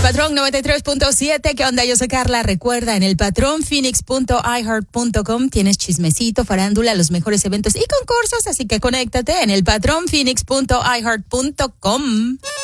Patrón 93.7. ¿Qué onda? Yo soy Carla. Recuerda, en el patronphoenix.iheart.com tienes chismecito, farándula, los mejores eventos y concursos, así que conéctate en el patronphoenix.iheart.com.